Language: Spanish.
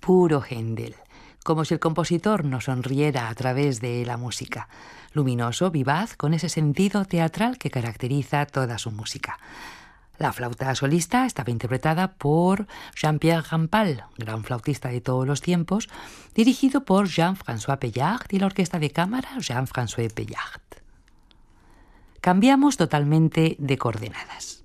puro Händel, como si el compositor nos sonriera a través de la música. Luminoso, vivaz, con ese sentido teatral que caracteriza toda su música. La flauta solista estaba interpretada por Jean-Pierre Rampal, gran flautista de todos los tiempos, dirigido por Jean-François Pellard, y la orquesta de cámara Jean-François Pellard. Cambiamos totalmente de coordenadas.